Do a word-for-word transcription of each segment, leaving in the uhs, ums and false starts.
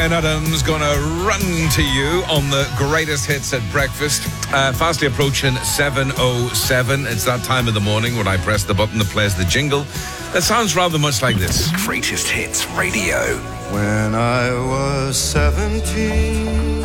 Bryan Adams gonna run to you on the greatest hits at breakfast. Uh, fastly approaching seven oh seven. It's that time of the morning when I press the button that plays the jingle. That sounds rather much like this. Greatest Hits Radio. When I was seventeen.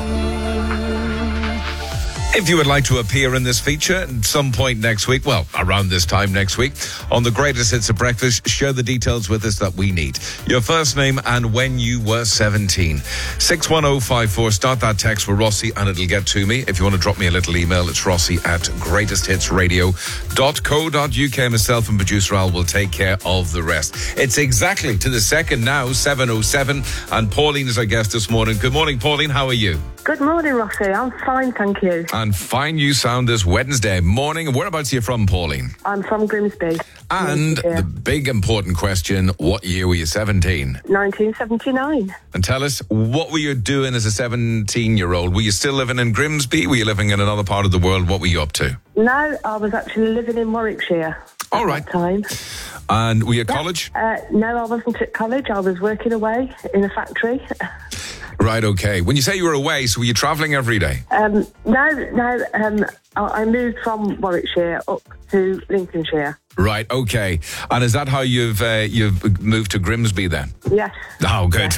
If you would like to appear in this feature at some point next week, well, around this time next week, on the greatest hits of breakfast, share the details with us that we need. Your first name and when you were seventeen. six one oh five four, start that text with Rossi and it'll get to me. If you want to drop me a little email, it's Rossi at greatest hits radio dot co dot uk. Myself and producer Al will take care of the rest. It's exactly to the second now, seven oh seven, and Pauline is our guest this morning. Good morning, Pauline. How are you? Good morning, Rossi. I'm fine, thank you. And fine you sound this Wednesday morning. Whereabouts are you from, Pauline? I'm from Grimsby. And the big important question, what year were you seventeen? nineteen seventy-nine. And tell us, what were you doing as a seventeen-year-old? Were you still living in Grimsby? Were you living in another part of the world? What were you up to? No, I was actually living in Warwickshire All at right. that time. And were you at college? Uh, no, I wasn't at college. I was working away in a factory. Right, okay. When you say you were away, so were you travelling every day? Um, no, no. Um, I I moved from Warwickshire up to Lincolnshire. Right, okay. And is that how you've uh, you've moved to Grimsby then? Yes. Oh, good.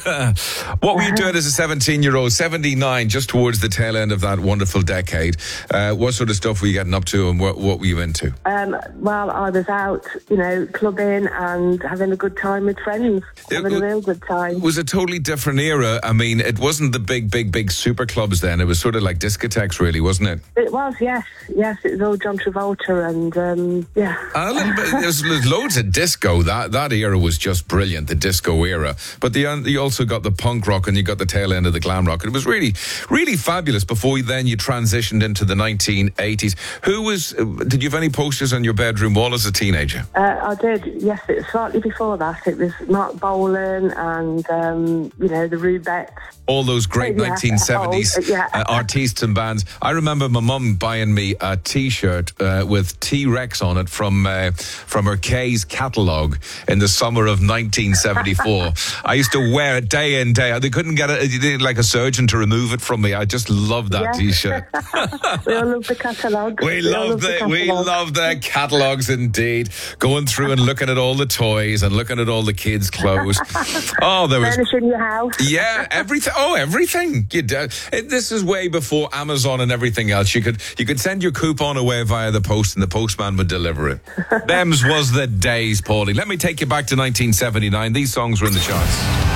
What were you doing as a seventeen-year-old? seventy-nine, just towards the tail end of that wonderful decade. Uh, what sort of stuff were you getting up to and what, what were you into? Um, well, I was out, you know, clubbing and having a good time with friends. Having It- a real good time. It was a totally different era. I mean, it wasn't the big, big, big super clubs then. It was sort of like discotheques, really, wasn't it? It was, yes. Yes, it was all John Travolta and, um, yeah. A little bit. There's, there's loads of disco. That that era was just brilliant, the disco era. But the, you also got the punk rock and you got the tail end of the glam rock. It was really, really fabulous. Before then, you transitioned into the nineteen eighties. Who was? Uh, did you have any posters on your bedroom wall as a teenager? Uh, I did, yes. It was slightly before that. It was Mark Bolan and, um, you know, the Rubettes. All those great Yeah. nineteen seventies Oh, yeah. uh, artists and bands. I remember my mum buying me a T-shirt uh, with T-Rex on it from uh, from her K's catalogue in the summer of nineteen seventy-four. I used to wear it day in, day out. They couldn't get it, like a surgeon to remove it from me. I just loved that Yeah. T-shirt. We all love the catalogue. We all love the we catalogue. love the catalogues indeed. Going through and looking at all the toys and looking at all the kids' clothes. Oh, there was Furnishing your house. yeah, everything. Oh, everything. You do. It, this is way before Amazon and everything else. You could you could send your coupon away via the post, and the postman would deliver it. Them's was the days, Paulie. Let me take you back to nineteen seventy-nine. These songs were in the charts.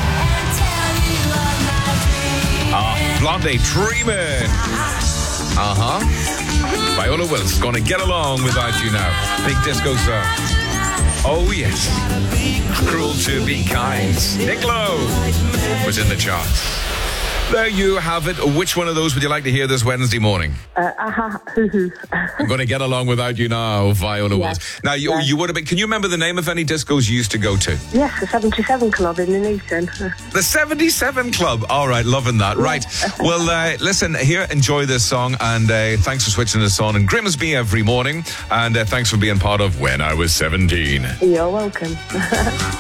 Ah, Blondie, Dreamin'. Uh huh. Viola Wills gonna get along without you now. Big disco song. Oh yes. Cruel to be kind. Nick Lowe was in the charts. There you have it. Which one of those would you like to hear this Wednesday morning? Uh, aha, hoo hoo. I'm going to get along without you now, Viola Yeah. Wills. Now, you, Yeah. you would have been, can you remember the name of any discos you used to go to? Yes, the seventy-seven Club in Nuneaton. The seventy-seven Club. All right, loving that. Right. Well, uh, listen, here, enjoy this song, and uh, thanks for switching this on in Grimsby every morning, and uh, thanks for being part of When I Was seventeen. You're welcome.